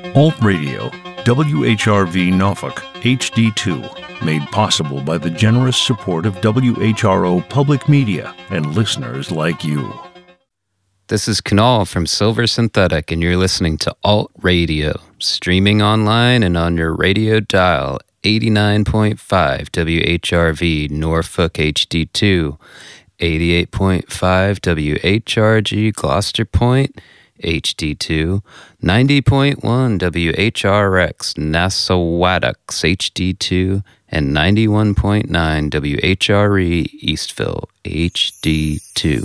Alt Radio, WHRV Norfolk, HD2, made possible by the generous support of WHRO Public Media and listeners like you. This is Kunal from Silver Synthetic, and you're listening to Alt Radio, streaming online and on your radio dial, 89.5 WHRV Norfolk HD2, 88.5 WHRG Gloucester Point HD2, 90.1 WHRX Nassauwattux HD2, and 91.9 WHRE Eastville HD2.